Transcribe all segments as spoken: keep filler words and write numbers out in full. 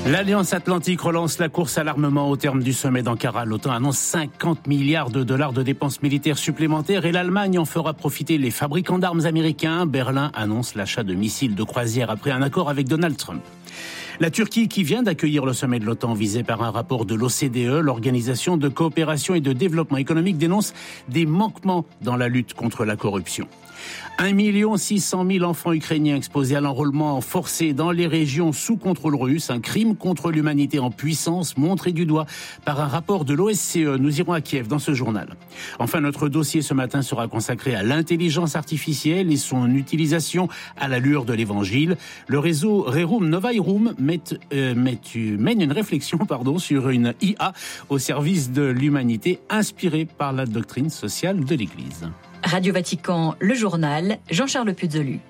L'Alliance Atlantique relance la course à l'armement au terme du sommet d'Ankara. L'OTAN annonce cinquante milliards de dollars de dépenses militaires supplémentaires et l'Allemagne en fera profiter les fabricants d'armes américains. Berlin annonce l'achat de missiles de croisière après un accord avec Donald Trump. La Turquie qui vient d'accueillir le sommet de l'OTAN visé par un rapport de l'O C D E, l'Organisation de coopération et de développement économique dénonce des manquements dans la lutte contre la corruption. un million six cent mille enfants ukrainiens exposés à l'enrôlement forcé dans les régions sous contrôle russe, un crime contre l'humanité en puissance montré du doigt par un rapport de l'O S C E. Nous irons à Kiev dans ce journal. Enfin, notre dossier ce matin sera consacré à l'intelligence artificielle et son utilisation à la lueur de l'évangile. Le réseau Rerum Novae Rum met, euh, met, mène une réflexion pardon, sur une I A au service de l'humanité inspirée par la doctrine sociale de l'Église. Radio Vatican, le journal, Jean-Charles Puzolu.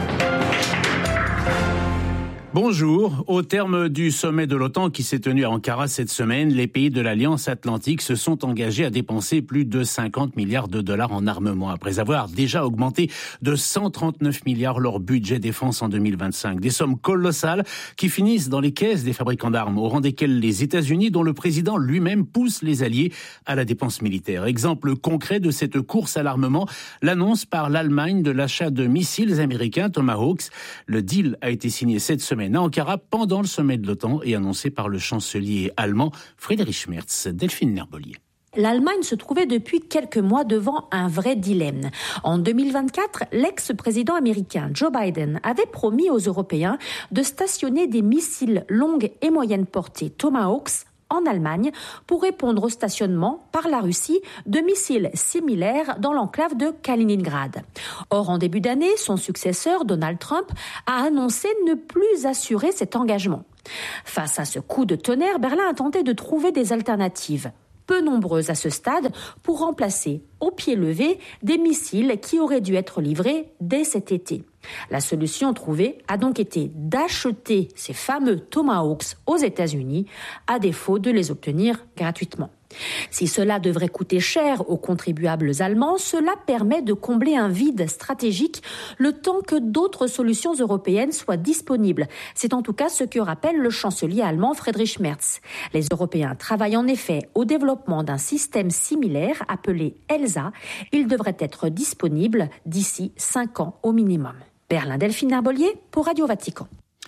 Bonjour. Au terme du sommet de l'OTAN qui s'est tenu à Ankara cette semaine, les pays de l'Alliance Atlantique se sont engagés à dépenser plus de cinquante milliards de dollars en armement, après avoir déjà augmenté de cent trente-neuf milliards leur budget défense en deux mille vingt-cinq. Des sommes colossales qui finissent dans les caisses des fabricants d'armes, au rang desquels les États-Unis, dont le président lui-même pousse les alliés à la dépense militaire. Exemple concret de cette course à l'armement, l'annonce par l'Allemagne de l'achat de missiles américains Tomahawks. Le deal a été signé cette semaine à Ankara pendant le sommet de l'OTAN et annoncé par le chancelier allemand Friedrich Merz. Delphine Nerbolier. L'Allemagne se trouvait depuis quelques mois devant un vrai dilemme. En deux mille vingt-quatre, l'ex-président américain Joe Biden avait promis aux Européens de stationner des missiles longue et moyenne portée Tomahawks en Allemagne pour répondre au stationnement par la Russie de missiles similaires dans l'enclave de Kaliningrad. Or, en début d'année, son successeur, Donald Trump, a annoncé ne plus assurer cet engagement. Face à ce coup de tonnerre, Berlin a tenté de trouver des alternatives, peu nombreuses à ce stade, pour remplacer au pied levé des missiles qui auraient dû être livrés dès cet été. La solution trouvée a donc été d'acheter ces fameux Tomahawks aux États-Unis, à défaut de les obtenir gratuitement. Si cela devrait coûter cher aux contribuables allemands, cela permet de combler un vide stratégique le temps que d'autres solutions européennes soient disponibles. C'est en tout cas ce que rappelle le chancelier allemand Friedrich Merz. Les Européens travaillent en effet au développement d'un système similaire appelé ELSA. Il devrait être disponible d'ici cinq ans au minimum. Berlin, Delphine Herbolier pour Radio Vatican.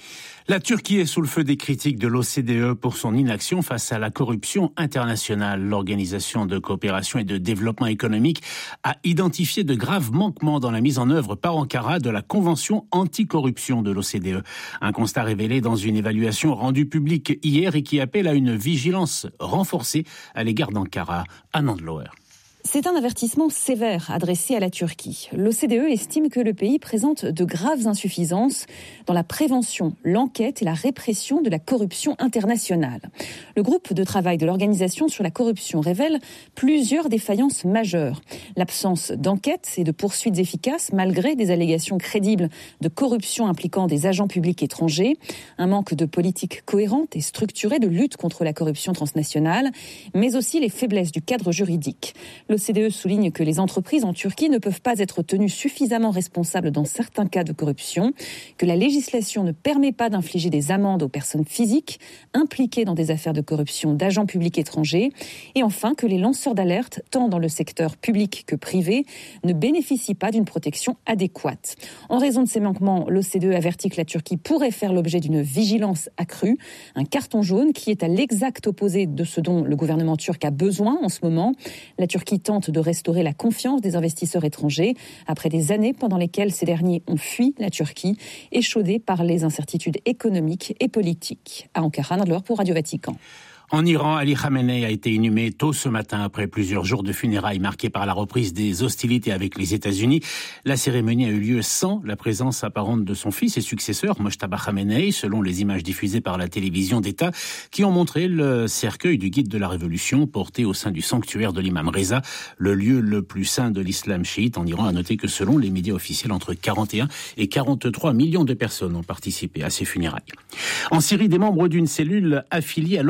La Turquie est sous le feu des critiques de l'O C D E pour son inaction face à la corruption internationale. L'Organisation de coopération et de développement économique a identifié de graves manquements dans la mise en œuvre par Ankara de la Convention anticorruption de l'O C D E. Un constat révélé dans une évaluation rendue publique hier et qui appelle à une vigilance renforcée à l'égard d'Ankara. Anne Andlauer. C'est un avertissement sévère adressé à la Turquie. L'O C D E estime que le pays présente de graves insuffisances dans la prévention, l'enquête et la répression de la corruption internationale. Le groupe de travail de l'Organisation sur la corruption révèle plusieurs défaillances majeures. L'absence d'enquête et de poursuites efficaces malgré des allégations crédibles de corruption impliquant des agents publics étrangers, un manque de politique cohérente et structurée de lutte contre la corruption transnationale, mais aussi les faiblesses du cadre juridique. L'O C D E souligne que les entreprises en Turquie ne peuvent pas être tenues suffisamment responsables dans certains cas de corruption, que la législation ne permet pas d'infliger des amendes aux personnes physiques impliquées dans des affaires de corruption d'agents publics étrangers, et enfin que les lanceurs d'alerte, tant dans le secteur public que privé, ne bénéficient pas d'une protection adéquate. En raison de ces manquements, l'O C D E avertit que la Turquie pourrait faire l'objet d'une vigilance accrue, un carton jaune qui est à l'exact opposé de ce dont le gouvernement turc a besoin en ce moment. La Turquie tente de restaurer la confiance des investisseurs étrangers après des années pendant lesquelles ces derniers ont fui la Turquie, échaudés par les incertitudes économiques et politiques. À Ankara, Nadler pour Radio Vatican. En Iran, Ali Khamenei a été inhumé tôt ce matin après plusieurs jours de funérailles marqués par la reprise des hostilités avec les États-Unis. La cérémonie a eu lieu sans la présence apparente de son fils et successeur, Mojtaba Khamenei, selon les images diffusées par la télévision d'État, qui ont montré le cercueil du guide de la révolution porté au sein du sanctuaire de l'imam Reza, le lieu le plus saint de l'islam chiite en Iran. À noter que selon les médias officiels, entre quarante et un et quarante-trois millions de personnes ont participé à ces funérailles. En Syrie, des membres d'une cellule affiliée à l'organisation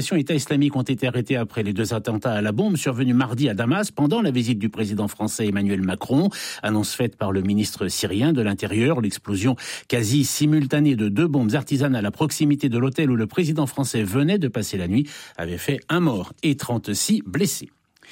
l'organisation État islamique ont été arrêtés après les deux attentats à la bombe survenus mardi à Damas pendant la visite du président français Emmanuel Macron. Annonce faite par le ministre syrien de l'Intérieur. L'explosion quasi simultanée de deux bombes artisanales à proximité de l'hôtel où le président français venait de passer la nuit avait fait un mort et trente-six blessés.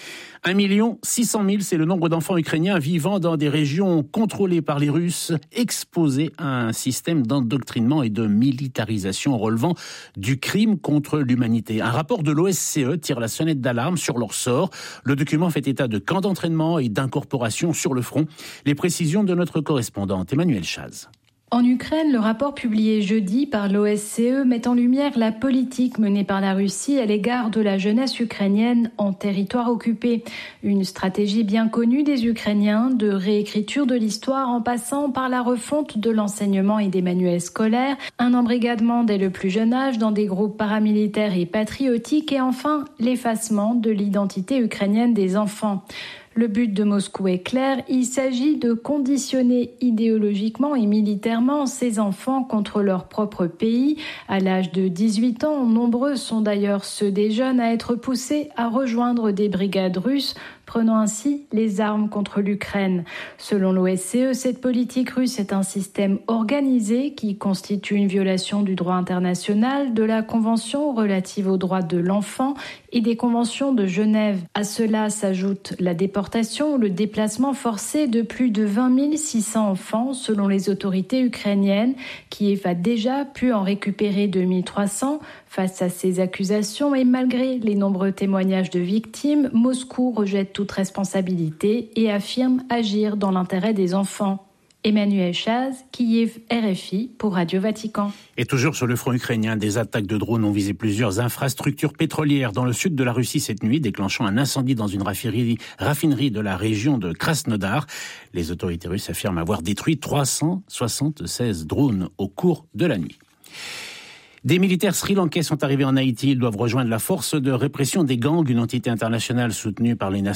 un million six cent mille, c'est le nombre d'enfants ukrainiens vivant dans des régions contrôlées par les Russes, exposés à un système d'endoctrinement et de militarisation relevant du crime contre l'humanité. Un rapport de l'O S C E tire la sonnette d'alarme sur leur sort. Le document fait état de camps d'entraînement et d'incorporation sur le front. Les précisions de notre correspondante Emmanuelle Chaz. En Ukraine, le rapport publié jeudi par l'O S C E met en lumière la politique menée par la Russie à l'égard de la jeunesse ukrainienne en territoire occupé. Une stratégie bien connue des Ukrainiens de réécriture de l'histoire en passant par la refonte de l'enseignement et des manuels scolaires, un embrigadement dès le plus jeune âge dans des groupes paramilitaires et patriotiques et enfin l'effacement de l'identité ukrainienne des enfants. Le but de Moscou est clair, il s'agit de conditionner idéologiquement et militairement ces enfants contre leur propre pays. À l'âge de dix-huit ans, nombreux sont d'ailleurs ceux des jeunes à être poussés à rejoindre des brigades russes, prenant ainsi les armes contre l'Ukraine. Selon l'O S C E, cette politique russe est un système organisé qui constitue une violation du droit international, de la Convention relative aux droits de l'enfant et des conventions de Genève. À cela s'ajoute la déportation ou le déplacement forcé de plus de vingt mille six cents enfants selon les autorités ukrainiennes. Kiev a déjà pu en récupérer deux mille trois cents. Face à ces accusations et malgré les nombreux témoignages de victimes, Moscou rejette toute responsabilité et affirme agir dans l'intérêt des enfants. Emmanuelle Chaz, Kiev, R F I pour Radio Vatican. Et toujours sur le front ukrainien, des attaques de drones ont visé plusieurs infrastructures pétrolières dans le sud de la Russie cette nuit, déclenchant un incendie dans une raffinerie, raffinerie de la région de Krasnodar. Les autorités russes affirment avoir détruit trois cent soixante-seize drones au cours de la nuit. Des militaires sri-lankais sont arrivés en Haïti. Ils doivent rejoindre la force de répression des gangs, une entité internationale soutenue par les Nations